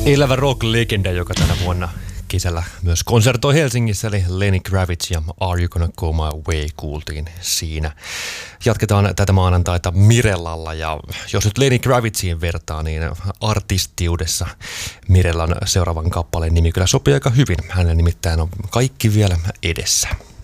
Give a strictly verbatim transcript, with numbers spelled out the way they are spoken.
Elävä rock-legenda, joka tänä vuonna kesällä myös konsertoi Helsingissä, eli Lenny Kravitz ja Are You Gonna Go My Way kuultiin siinä. Jatketaan tätä maanantaita Mirellalla, ja jos nyt Lenny Kravitziin vertaa, niin artistiudessa Mirellan seuraavan kappaleen nimi kyllä sopii aika hyvin. Hänellä nimittäin on Kaikki vielä edessä.